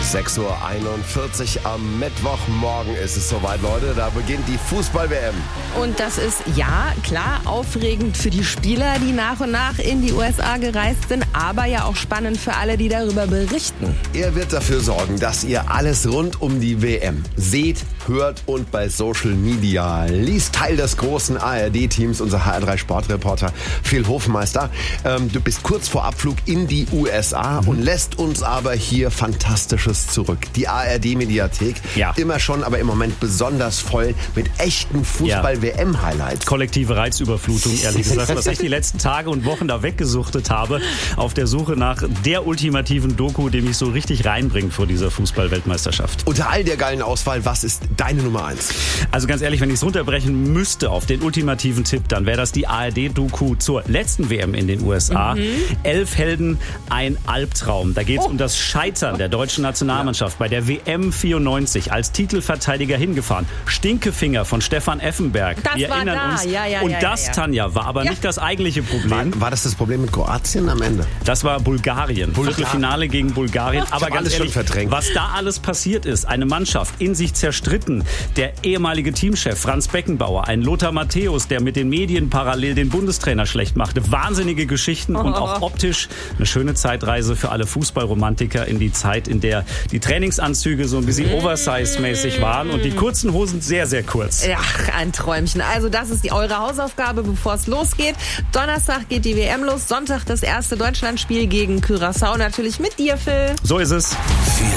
6:41 Uhr am Mittwochmorgen ist es soweit, Leute. Da beginnt die Fußball-WM. Und das ist, ja, klar, aufregend für die Spieler, die nach und nach in die USA gereist sind, aber ja auch spannend für alle, die darüber berichten. Er wird dafür sorgen, dass ihr alles rund um die WM seht, hört und bei Social Media liest. Teil des großen ARD-Teams, unser HR3-Sportreporter Phil Hofmeister. Du bist kurz vor Abflug in die USA und lässt uns aber hier Fantastisches zurück. Die ARD-Mediathek, immer schon, aber im Moment besonders voll mit echten Fußball-WM-Highlights. Kollektive Reizüberflutung, ehrlich gesagt, was ich die letzten Tage und Wochen da weggesuchtet habe, auf der Suche nach der ultimativen Doku, die mich so richtig reinbringt vor dieser Fußball-Weltmeisterschaft. Unter all der geilen Auswahl, was ist deine Nummer 1? Also ganz ehrlich, wenn ich es runterbrechen müsste auf den ultimativen Tipp, dann wäre das die ARD-Doku zur letzten WM in den USA. 11 Helden, ein Albtraum. Da geht es um das Scheitern der deutschen Nationalmannschaft bei der WM 94 als Titelverteidiger hingefahren. Stinkefinger von Stefan Effenberg. Wir erinnern uns. Das, Tanja, war aber nicht das eigentliche Problem. War das Problem mit Kroatien am Ende? Das war Bulgarien. Viertelfinale gegen Bulgarien. Aber ganz ehrlich, was da alles passiert ist, eine Mannschaft in sich zerstritten. Der ehemalige Teamchef Franz Beckenbauer, ein Lothar Matthäus, der mit den Medien parallel den Bundestrainer schlecht machte. Wahnsinnige Geschichten und auch optisch eine schöne Zeitreise für alle Fußballromantiker in die Zeit, in der die Trainingsanzüge so ein bisschen Oversize-mäßig waren und die kurzen Hosen sehr, sehr kurz. Ja, ein Träumchen. Also das ist eure Hausaufgabe, bevor es losgeht. Donnerstag geht die WM los, Sonntag das erste Deutschlandspiel gegen Curaçao. Natürlich mit dir, Phil. So ist es.